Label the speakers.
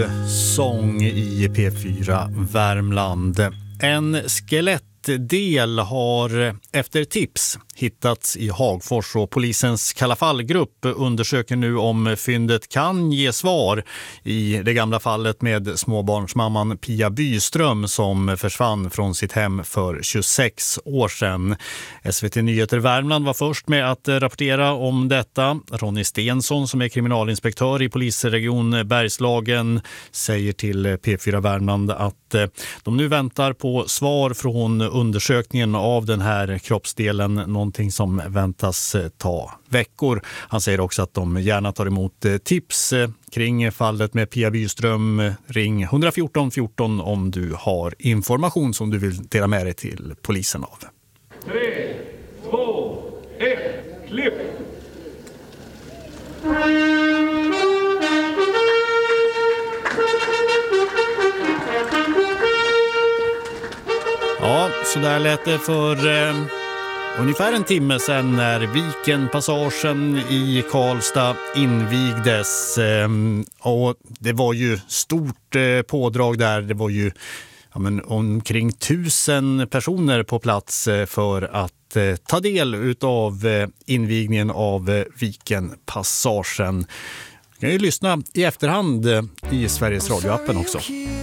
Speaker 1: Sång i P4 Värmland. En skelettdel har efter tips hittats i Hagfors och polisens Kalla fallgrupp undersöker nu om fyndet kan ge svar i det gamla fallet med småbarnsmamman Pia Byström som försvann från sitt hem för 26 år sedan. SVT Nyheter Värmland var först med att rapportera om detta. Ronny Stensson som är kriminalinspektör i polisregion Bergslagen säger till P4 Värmland att de nu väntar på svar från undersökningen av den här kroppsdelen, någonting som väntas ta veckor. Han säger också att de gärna tar emot tips kring fallet med Pia Byström. Ring 114 14 om du har information som du vill dela med dig till polisen av.
Speaker 2: 3, 2, 1, klipp!
Speaker 1: Ja, så där lät det för ungefär en timme sedan när Vikenpassagen i Karlstad invigdes. Och det var ju stort pådrag där. Det var ju omkring 1000 personer på plats för att ta del av invigningen av Vikenpassagen. Du kan ju lyssna i efterhand i Sveriges Radio-appen också.